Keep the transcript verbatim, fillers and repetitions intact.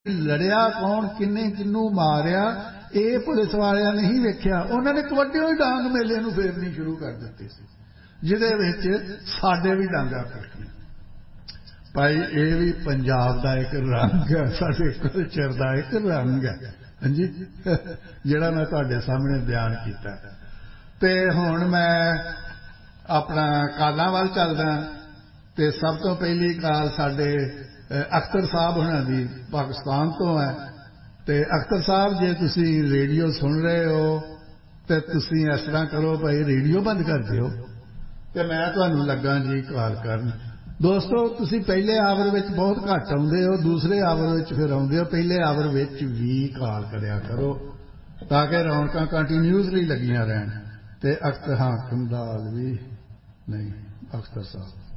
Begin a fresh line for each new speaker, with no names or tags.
लड़िया कौन किन्ने किन्नू मारिया ये पुलिस वालियां नहीं वेख्या। उन्होंने कबड्डियों ही डांग मेले नूं फेरनी शुरू कर दित्ती सी, जिहदे विच साडे भी डांगा पलटियां। भाई ये भी पंजाब दा एक रंग है, साडे कल्चर दा एक रंग है। हाँ जी, जिहड़ा मैं तुहाडे सामने बयान कीता। ते हुण मैं अपना कालां वल चलदा। ते सब तो पहली काल साडे अख्तर साहब होना दी पाकिस्तान तो है। ते अख्तर साहब जे तुसी रेडियो सुन रहे हो तो तुसी इस तरह करो भाई रेडियो बंद कर दिओ ते मैं तुहानूं लगा जी काल करन। दोस्तों तुसी पहले आवर विच बहुत घट आउंदे हो, दूसरे आवर विच फिर आउंदे हो, पहले आवर विच भी काल करिया करो ताकि रौनकां कंटीन्यूसली लगियां रहन। ते अख्तर हां कंदाल भी नहीं अख्तर साहब